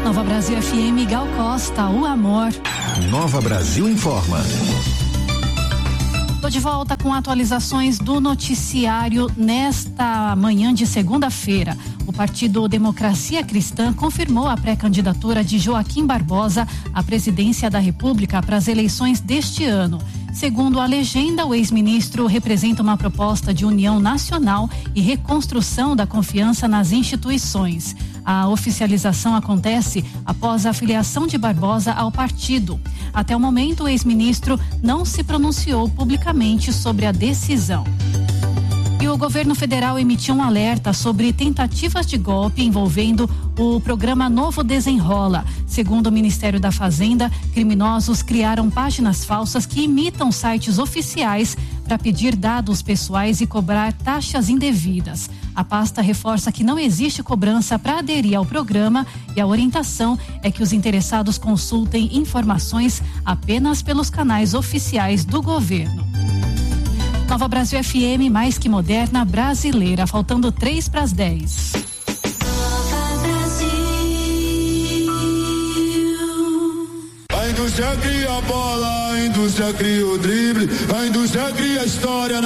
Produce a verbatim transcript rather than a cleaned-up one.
Nova Brasil F M, Gal Costa, o amor. Nova Brasil informa. Estou de volta com atualizações do noticiário nesta manhã de segunda-feira. O Partido Democracia Cristã confirmou a pré-candidatura de Joaquim Barbosa à presidência da República para as eleições deste ano. Segundo a legenda, o ex-ministro representa uma proposta de união nacional e reconstrução da confiança nas instituições. A oficialização acontece após a filiação de Barbosa ao partido. Até o momento, o ex-ministro não se pronunciou publicamente sobre a decisão. E o governo federal emitiu um alerta sobre tentativas de golpe envolvendo o programa Novo Desenrola. Segundo o Ministério da Fazenda, criminosos criaram páginas falsas que imitam sites oficiais para pedir dados pessoais e cobrar taxas indevidas. A pasta reforça que não existe cobrança para aderir ao programa e a orientação é que os interessados consultem informações apenas pelos canais oficiais do governo. Nova Brasil F M, mais que moderna, brasileira, faltando três para as dez. A indústria cria a bola, a indústria cria o drible, a indústria cria a história.